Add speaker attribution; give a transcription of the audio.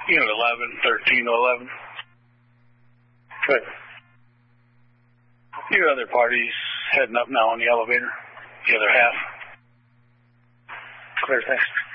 Speaker 1: Unit 11, 13 to 11.
Speaker 2: Good.
Speaker 1: Your other party's heading up now on the elevator, the other half.
Speaker 2: Clear, thanks.